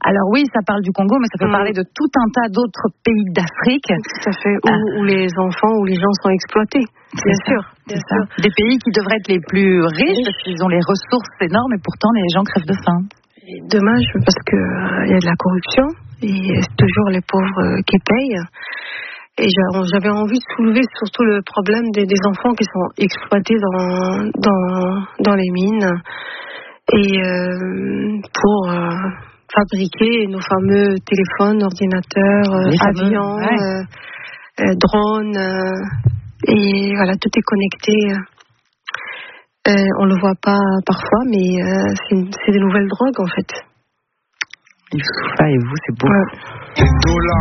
Alors oui, ça parle du Congo, mais ça peut parler de tout un tas d'autres pays d'Afrique. Tout à fait, où les enfants, où les gens sont exploités. Bien sûr. Des pays qui devraient être les plus riches, parce qu'ils ont les ressources énormes, et pourtant les gens crèvent de faim. Et dommage, parce que y a de la corruption, et c'est toujours les pauvres qui payent. Et j'avais envie de soulever surtout le problème des enfants qui sont exploités dans les mines et pour fabriquer nos fameux téléphones, ordinateurs, avions, drones. Et voilà, tout est connecté. On le voit pas parfois, mais c'est des nouvelles drogues en fait. Youssoufa et vous, c'est beau. Ouais.